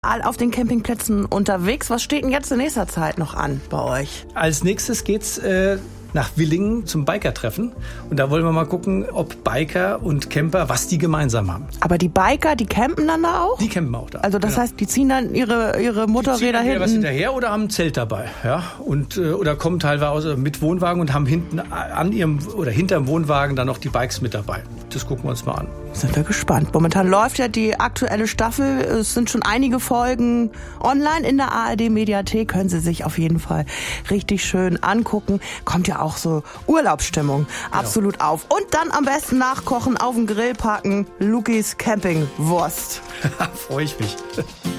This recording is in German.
Auf den Campingplätzen unterwegs. Was steht denn jetzt in nächster Zeit noch an bei euch? Als nächstes geht's nach Willingen zum Biker-Treffen. Und da wollen wir mal gucken, ob Biker und Camper, was die gemeinsam haben. Aber die Biker, die campen dann da auch? Die campen auch da. Also das heißt, die ziehen dann ihre Motorräder hinten? Die was hinterher oder haben ein Zelt dabei. Ja? Und, oder kommen teilweise mit Wohnwagen und haben hinten an ihrem oder hinterm Wohnwagen dann noch die Bikes mit dabei. Das gucken wir uns mal an. Sind wir gespannt. Momentan läuft ja die aktuelle Staffel. Es sind schon einige Folgen online in der ARD-Mediathek. Können Sie sich auf jeden Fall richtig schön angucken. Kommt ja auch so Urlaubsstimmung absolut auf. Und dann am besten nachkochen, auf den Grill packen. Lukis Campingwurst. Freue ich mich.